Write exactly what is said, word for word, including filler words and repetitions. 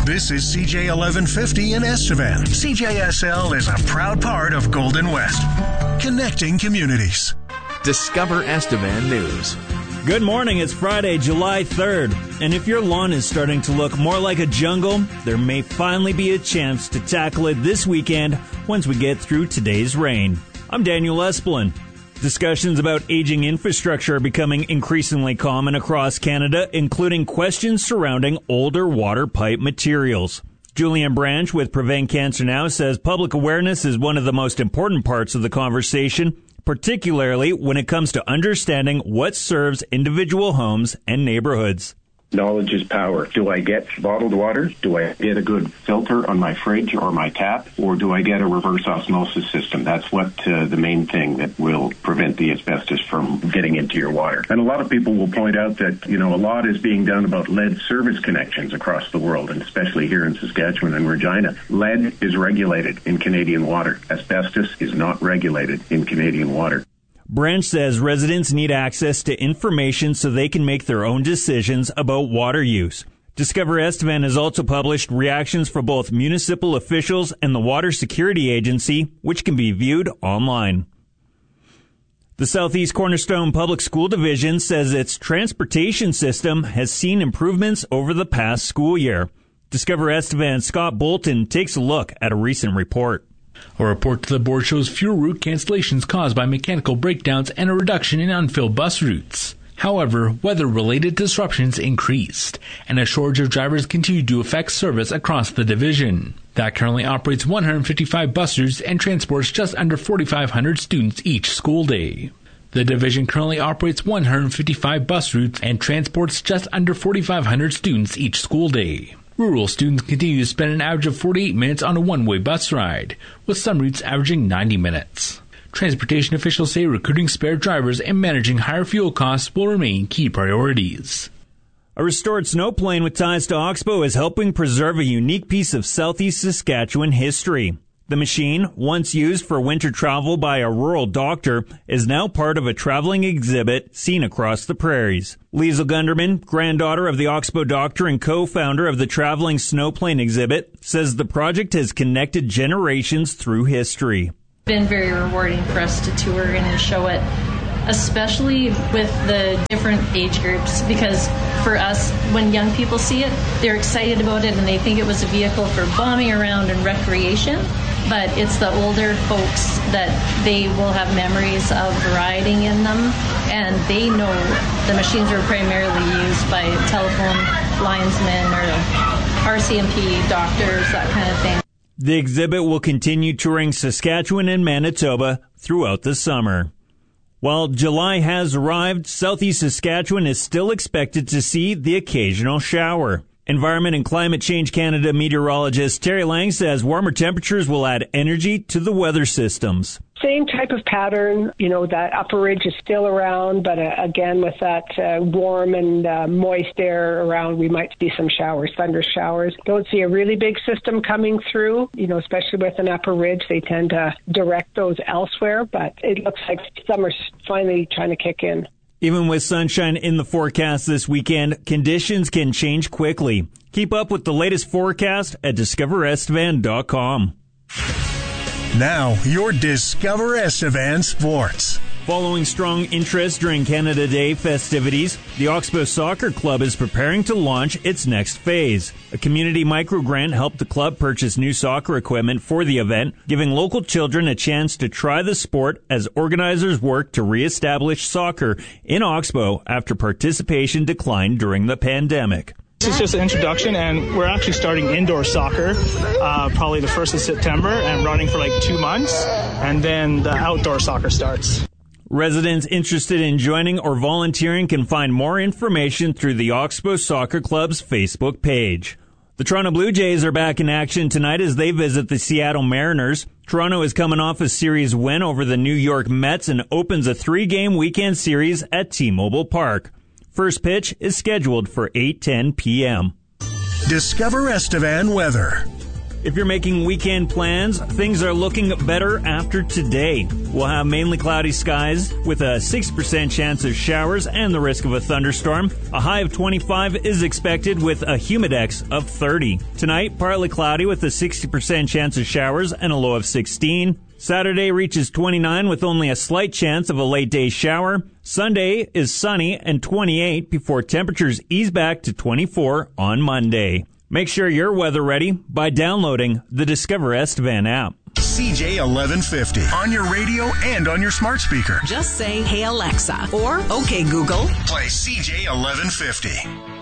This is C J eleven fifty in Estevan. C J S L is a proud part of Golden West, connecting communities. Discover Estevan News. Good morning. It's Friday, July third. And if your lawn is starting to look more like a jungle, there may finally be a chance to tackle it this weekend once we get through today's rain. I'm Daniel Esplin. Discussions about aging infrastructure are becoming increasingly common across Canada, including questions surrounding older water pipe materials. Julian Branch with Prevent Cancer Now says public awareness is one of the most important parts of the conversation, particularly when it comes to understanding what serves individual homes and neighborhoods. Knowledge is power. Do I get bottled water? Do I get a good filter on my fridge or my tap? Or do I get a reverse osmosis system? That's what uh, the main thing that will prevent the asbestos from getting into your water. And a lot of people will point out that, you know, a lot is being done about lead service connections across the world, and especially here in Saskatchewan and Regina. Lead is regulated in Canadian water. Asbestos is not regulated in Canadian water. Branch says residents need access to information so they can make their own decisions about water use. Discover Estevan has also published reactions for both municipal officials and the Water Security Agency, which can be viewed online. The Southeast Cornerstone Public School Division says its transportation system has seen improvements over the past school year. Discover Estevan's Scott Bolton takes a look at a recent report. A report to the board shows fewer route cancellations caused by mechanical breakdowns and a reduction in unfilled bus routes. However, weather-related disruptions increased, and a shortage of drivers continued to affect service across the division. That currently operates one hundred fifty-five bus routes and transports just under forty-five hundred students each school day. The division currently operates one hundred fifty-five bus routes and transports just under forty-five hundred students each school day. Rural students continue to spend an average of forty-eight minutes on a one-way bus ride, with some routes averaging ninety minutes. Transportation officials say recruiting spare drivers and managing higher fuel costs will remain key priorities. A restored snowplane with ties to Oxbow is helping preserve a unique piece of southeast Saskatchewan history. The machine, once used for winter travel by a rural doctor, is now part of a traveling exhibit seen across the prairies. Liesl Gunderman, granddaughter of the Oxbow doctor and co-founder of the traveling snowplane exhibit, says the project has connected generations through history. It's been very rewarding for us to tour and show it, especially with the different age groups, because for us, when young people see it, they're excited about it and they think it was a vehicle for bombing around and recreation. But it's the older folks that they will have memories of riding in them, and they know the machines were primarily used by telephone linesmen or R C M P doctors, that kind of thing. The exhibit will continue touring Saskatchewan and Manitoba throughout the summer. While July has arrived, southeast Saskatchewan is still expected to see the occasional shower. Environment and Climate Change Canada meteorologist Terry Lang says warmer temperatures will add energy to the weather systems. Same type of pattern, you know, that upper ridge is still around, but uh, again, with that uh, warm and uh, moist air around, we might see some showers, thunder showers. Don't see a really big system coming through, you know, especially with an upper ridge. They tend to direct those elsewhere, but it looks like summer's finally trying to kick in. Even with sunshine in the forecast this weekend, conditions can change quickly. Keep up with the latest forecast at discover estevan dot com. Now, your Discover Estevan Sports. Following strong interest during Canada Day festivities, the Oxbow Soccer Club is preparing to launch its next phase. A community microgrant helped the club purchase new soccer equipment for the event, giving local children a chance to try the sport as organizers work to reestablish soccer in Oxbow after participation declined during the pandemic. This is just an introduction, and we're actually starting indoor soccer uh, probably the first of September and running for like two months, and then the outdoor soccer starts. Residents interested in joining or volunteering can find more information through the Oxbow Soccer Club's Facebook page. The Toronto Blue Jays are back in action tonight as they visit the Seattle Mariners. Toronto is coming off a series win over the New York Mets and opens a three-game weekend series at T-Mobile Park. First pitch is scheduled for eight ten p.m. Discover Estevan weather. If you're making weekend plans, things are looking better after today. We'll have mainly cloudy skies with a sixty percent chance of showers and the risk of a thunderstorm. A high of twenty-five is expected with a humidex of thirty. Tonight, partly cloudy with a sixty percent chance of showers and a low of sixteen. Saturday reaches twenty-nine with only a slight chance of a late day shower. Sunday is sunny and twenty-eight before temperatures ease back to twenty-four on Monday. Make sure you're weather ready by downloading the Discover Estevan app. C J eleven fifty on your radio and on your smart speaker. Just say, "Hey Alexa," or "Okay Google." Play C J eleven fifty.